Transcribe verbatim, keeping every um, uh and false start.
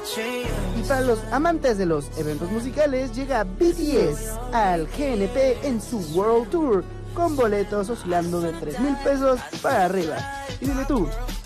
Y para los amantes de los eventos musicales, llega B T S al G N P en su World Tour, con boletos oscilando de tres mil pesos para arriba. Y dime tú,